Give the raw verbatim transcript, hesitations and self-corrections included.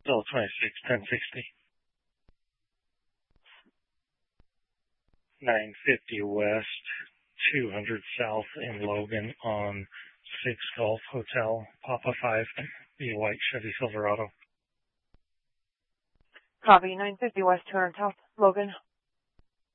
L twenty-six, ten sixty. nine fifty West, two hundred South in Logan on six Golf Hotel, Papa five, the white Chevy Silverado. Copy, nine fifty West, two hundred South, Logan.